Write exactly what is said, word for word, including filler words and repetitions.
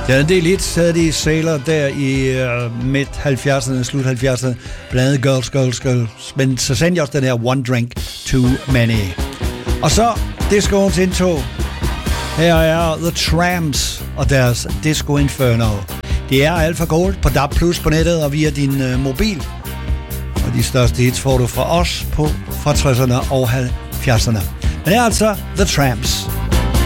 Ja, en del hits havde de Sailor der i uh, midt halvfjerdserne, slut halvfjerdserne, blandt andet Girls, Girls, Girls, men så sendte jeg også den her One Drink Too Many. Og så discoens indtog. Her er The Tramps og deres Disco Inferno. Det er Alpha Gold på D A B plus på nettet og via din uh, mobil. Og de største hits får du fra os på fra tresserne og halvfjerdserne. Men det er altså The Tramps.